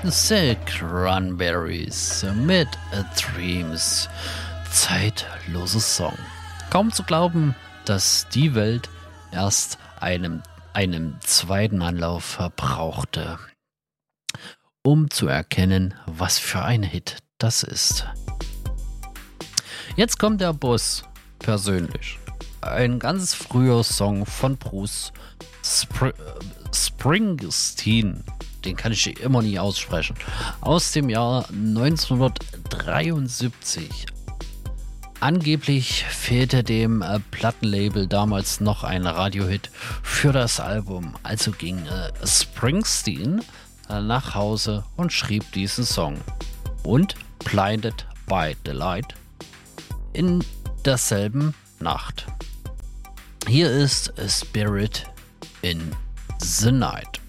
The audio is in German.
The Cranberries mit Dreams. Zeitloses Song. Kaum zu glauben, dass die Welt erst einem zweiten Anlauf brauchte, um zu erkennen, was für ein Hit das ist. Jetzt kommt der Boss persönlich. Ein ganz früher Song von Bruce Springsteen. Den kann ich immer nie aussprechen. Aus dem Jahr 1973. Angeblich fehlte dem Plattenlabel damals noch ein Radiohit für das Album. Also ging Springsteen nach Hause und schrieb diesen Song. Und Blinded by the Light in derselben Nacht. Hier ist A Spirit in the Night.